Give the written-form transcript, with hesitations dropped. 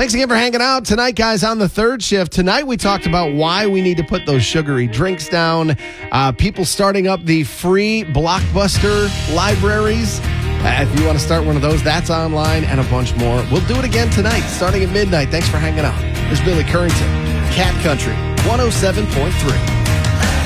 Thanks again for hanging out tonight, guys, on the third shift. Tonight, we talked about why we need to put those sugary drinks down, people starting up the free Blockbuster libraries. If you want to start one of those, that's online, and a bunch more. We'll do it again tonight, starting at midnight. Thanks for hanging out. There's Billy Currington, Cat Country, 107.3.